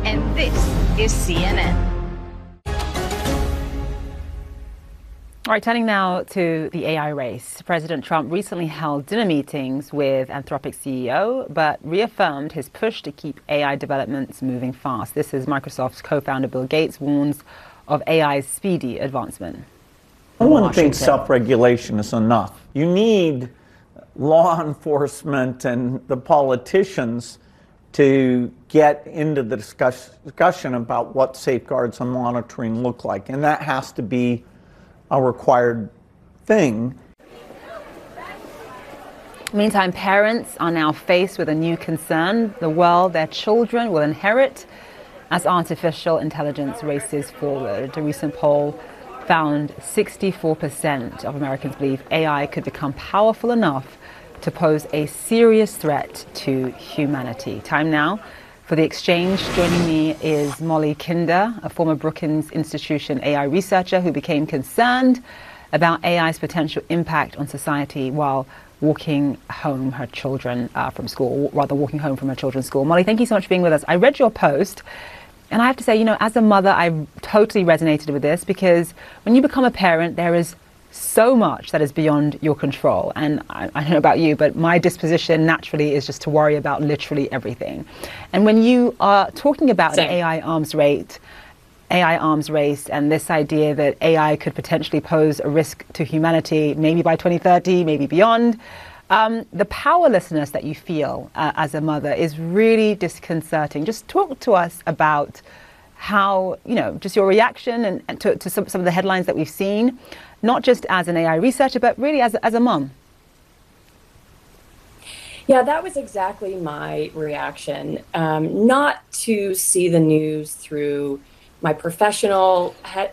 and this is CNN. All right, turning now to the AI race. President Trump recently held dinner meetings with Anthropic CEO, but reaffirmed his push to keep AI developments moving fast. This is Microsoft's co-founder Bill Gates warns of AI's speedy advancement. No one thinks self-regulation is enough. You need law enforcement and the politicians to get into the discussion about what safeguards and monitoring look like, and that has to be a required thing. Meantime, parents are now faced with a new concern: the world their children will inherit as artificial intelligence races forward. A recent poll found 64% of Americans believe AI could become powerful enough to pose a serious threat to humanity. Time now for the exchange. Joining me is Molly Kinder, a former Brookings Institution AI researcher who became concerned about AI's potential impact on society while walking home her children from school, walking home from her children's school. Molly, thank you so much for being with us. I read your post, and I have to say, as a mother, I totally resonated with this, because when you become a parent, there is so much that is beyond your control. And I don't know about you, but my disposition naturally is just to worry about literally everything. And when you are talking about an AI arms race, and this idea that AI could potentially pose a risk to humanity, maybe by 2030, maybe beyond, the powerlessness that you feel as a mother is really disconcerting. Just talk to us about how, just your reaction and to some of the headlines that we've seen, not just as an AI researcher, but really as a mom. Yeah, that was exactly my reaction. Not to see the news through my professional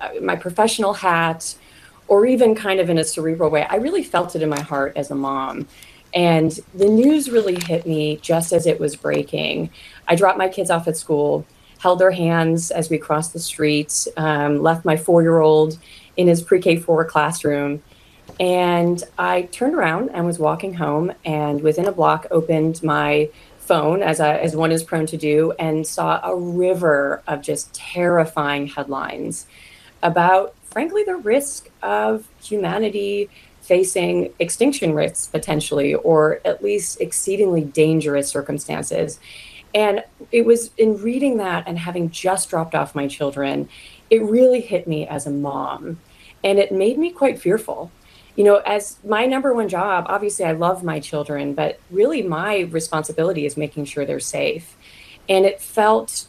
hat, or even kind of in a cerebral way. I really felt it in my heart as a mom. And the news really hit me just as it was breaking. I dropped my kids off at school, held their hands as we crossed the street, left my 4-year-old in his pre-K4 classroom. And I turned around and was walking home, and within a block opened my phone, as one is prone to do, and saw a river of just terrifying headlines about, frankly, the risk of humanity facing extinction risks potentially, or at least exceedingly dangerous circumstances. And it was in reading that and having just dropped off my children, it really hit me as a mom, and it made me quite fearful. As my number one job, obviously I love my children, but really my responsibility is making sure they're safe. And it felt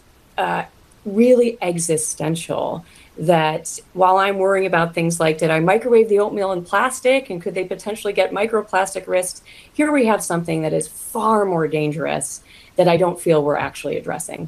really existential that while I'm worrying about things like, did I microwave the oatmeal in plastic and could they potentially get microplastic risks? Here we have something that is far more dangerous that I don't feel we're actually addressing.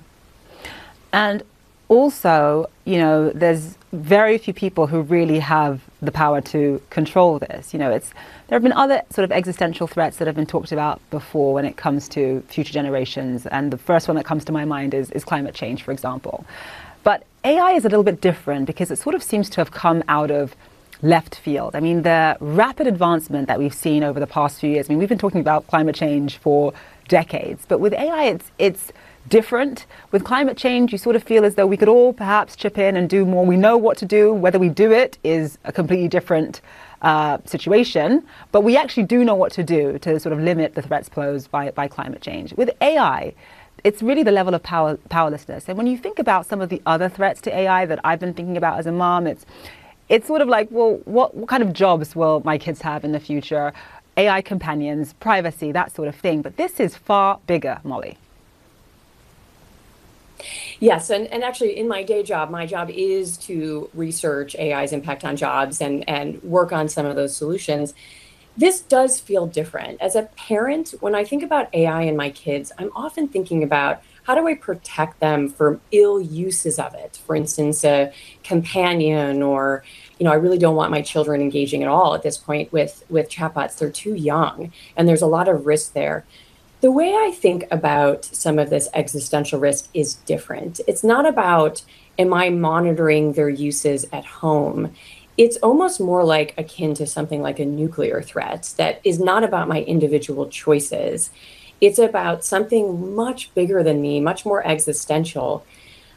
And also, there's very few people who really have the power to control this. There have been other sort of existential threats that have been talked about before when it comes to future generations. And the first one that comes to my mind is climate change, for example. But AI is a little bit different because it sort of seems to have come out of left field. I mean, the rapid advancement that we've seen over the past few years, we've been talking about climate change for decades, but with AI, it's different. With climate change, you sort of feel as though we could all perhaps chip in and do more. We know what to do. Whether we do it is a completely different situation, but we actually do know what to do to sort of limit the threats posed by climate change. With AI, it's really the level of powerlessness. And when you think about some of the other threats to AI that I've been thinking about as a mom, it's sort of like, well, what kind of jobs will my kids have in the future? AI companions, privacy, that sort of thing. But this is far bigger, Molly. Yes, and actually in my day job, my job is to research AI's impact on jobs and work on some of those solutions. This does feel different. As a parent, when I think about AI and my kids, I'm often thinking about how do I protect them from ill uses of it? For instance, a companion, or, I really don't want my children engaging at all at this point with chatbots. They're too young, and there's a lot of risk there. The way I think about some of this existential risk is different. It's not about, am I monitoring their uses at home? It's almost more like akin to something like a nuclear threat that is not about my individual choices. It's about something much bigger than me, much more existential.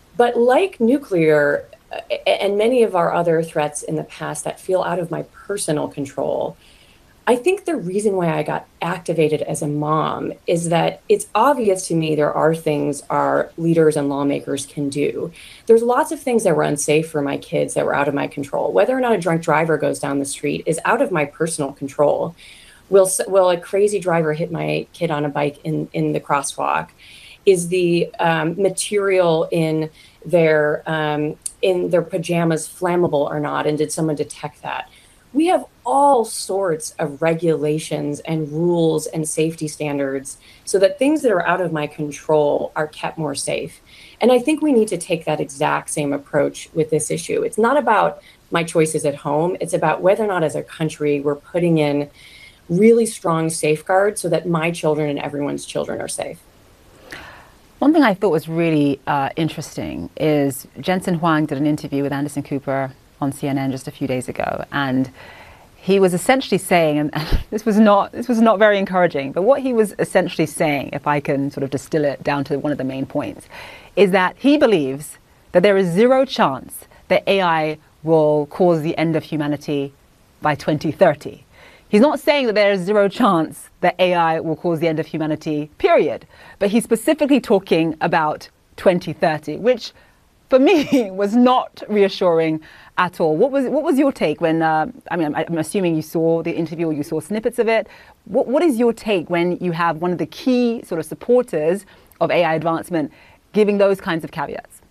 But like nuclear and many of our other threats in the past that feel out of my personal control, I think the reason why I got activated as a mom is that it's obvious to me there are things our leaders and lawmakers can do. There's lots of things that were unsafe for my kids that were out of my control. Whether or not a drunk driver goes down the street is out of my personal control. Will a crazy driver hit my kid on a bike in the crosswalk? Is the material in their pajamas flammable or not? And did someone detect that? We have all sorts of regulations and rules and safety standards so that things that are out of my control are kept more safe. And I think we need to take that exact same approach with this issue. It's not about my choices at home. It's about whether or not as a country we're putting in really strong safeguards so that my children and everyone's children are safe. One thing I thought was really interesting is Jensen Huang did an interview with Anderson Cooper on CNN just a few days ago, and he was essentially saying, and this was not very encouraging, but what he was essentially saying, if I can sort of distill it down to one of the main points, is that he believes that there is zero chance that AI will cause the end of humanity by 2030. He's not saying that there is zero chance that AI will cause the end of humanity, period. But he's specifically talking about 2030, which for me was not reassuring at all. What was your take when, I'm assuming you saw the interview or you saw snippets of it. What is your take when you have one of the key sort of supporters of AI advancement giving those kinds of caveats?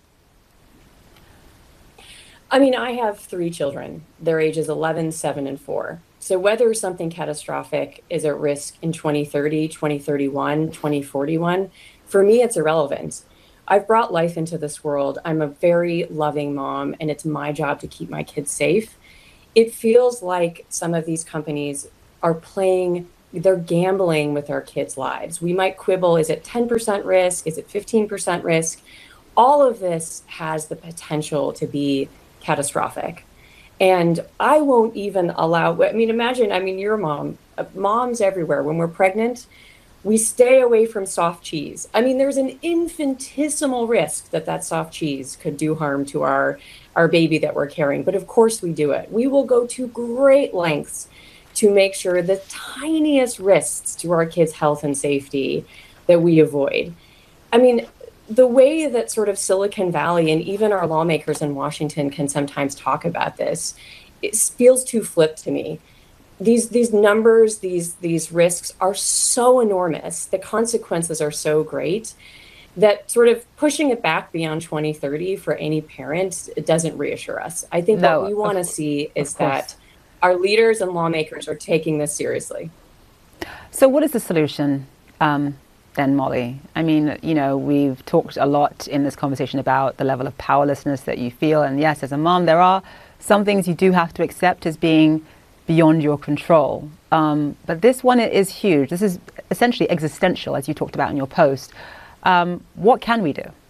I mean, I have 3 children. Their ages 11, 7, and 4. So whether something catastrophic is at risk in 2030, 2031, 2041, for me, it's irrelevant. I've brought life into this world. I'm a very loving mom, and it's my job to keep my kids safe. It feels like some of these companies are they're gambling with our kids' lives. We might quibble, is it 10% risk? Is it 15% risk? All of this has the potential to be catastrophic. And I won't even allow, imagine, you're a mom, moms everywhere. When we're pregnant, we stay away from soft cheese. There's an infinitesimal risk that soft cheese could do harm to our baby that we're carrying. But of course we do it. We will go to great lengths to make sure the tiniest risks to our kids' health and safety that we avoid. The way that sort of Silicon Valley and even our lawmakers in Washington can sometimes talk about this, it feels too flipped to me. These numbers, these risks are so enormous. The consequences are so great that sort of pushing it back beyond 2030 for any parent, it doesn't reassure us. I think what we want to see is that our leaders and lawmakers are taking this seriously. So what is the solution? Then, Molly, we've talked a lot in this conversation about the level of powerlessness that you feel. And yes, as a mom, there are some things you do have to accept as being beyond your control. But this one is huge. This is essentially existential, as you talked about in your post. What can we do?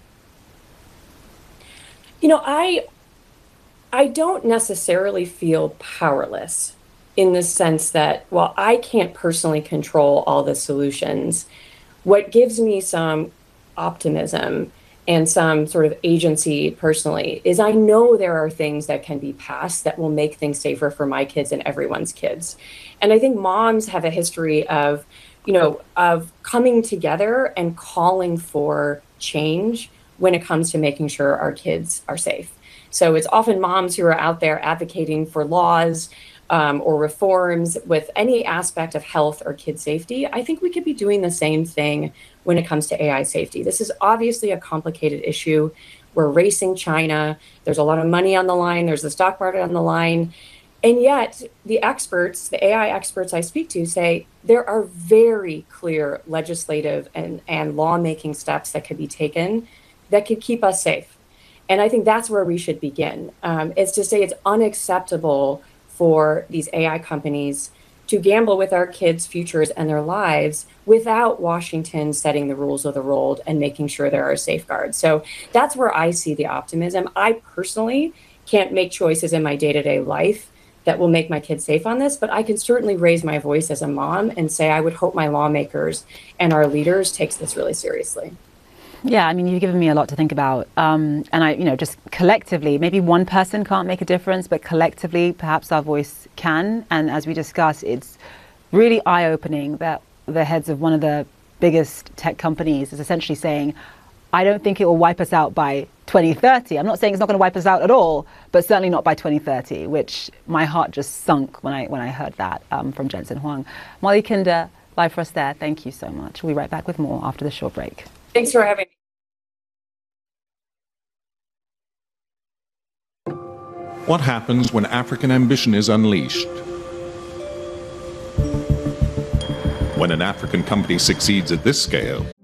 I don't necessarily feel powerless in the sense that, while I can't personally control all the solutions, what gives me some optimism and some sort of agency personally is I know there are things that can be passed that will make things safer for my kids and everyone's kids. And I think moms have a history of coming together and calling for change when it comes to making sure our kids are safe. So it's often moms who are out there advocating for laws or reforms with any aspect of health or kid safety. I think we could be doing the same thing when it comes to AI safety. This is obviously a complicated issue. We're racing China. There's a lot of money on the line. There's the stock market on the line. And yet the experts, the AI experts I speak to, say there are very clear legislative and lawmaking steps that could be taken that could keep us safe. And I think that's where we should begin. It's to say it's unacceptable for these AI companies to gamble with our kids' futures and their lives without Washington setting the rules of the road and making sure there are safeguards. So that's where I see the optimism. I personally can't make choices in my day-to-day life that will make my kids safe on this, but I can certainly raise my voice as a mom and say I would hope my lawmakers and our leaders takes this really seriously. Yeah, I mean, you've given me a lot to think about. And I, just collectively, maybe one person can't make a difference, but collectively, perhaps our voice can. And as we discussed, it's really eye-opening that the heads of one of the biggest tech companies is essentially saying, I don't think it will wipe us out by 2030. I'm not saying it's not going to wipe us out at all, but certainly not by 2030, which my heart just sunk when I heard that from Jensen Huang. Molly Kinder, live for us there. Thank you so much. We'll be right back with more after the short break. Thanks for having me. What happens when African ambition is unleashed? When an African company succeeds at this scale,